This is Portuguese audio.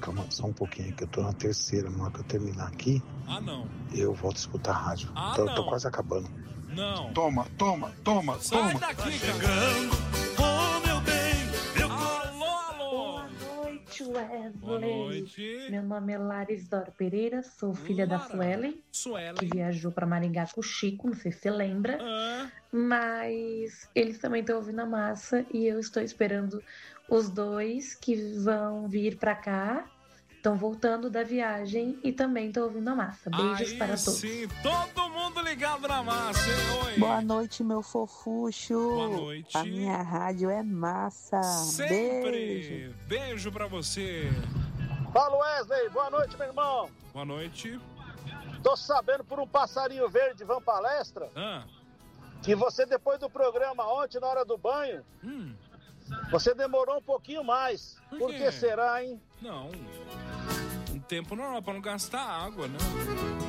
Calma só um pouquinho que eu tô na terceira. Na hora que eu terminar aqui, não. eu volto a escutar a rádio. Não. Tô quase acabando. Não. Toma. Sai daqui, cara. Meu bem. Alô. Boa noite, Wesley. Boa noite. Meu nome é Larisdora Pereira, sou filha da Suelen, que viajou para Maringá com o Chico, não sei se você lembra. Mas eles também estão ouvindo a massa e eu estou esperando os dois que vão vir para cá. Estão voltando da viagem e também estão ouvindo a massa. Beijos para todos. Sim, todo mundo ligado na massa, hein? Oi. Boa noite, meu fofucho. Boa noite. A minha rádio é massa. Sempre. Beijo pra você. Fala, Wesley. Boa noite, meu irmão. Boa noite. Tô sabendo por um passarinho verde Van Palestra que você, depois do programa ontem, na hora do banho, você demorou um pouquinho mais. Por que será, hein? Não. Um tempo normal pra não gastar água, né?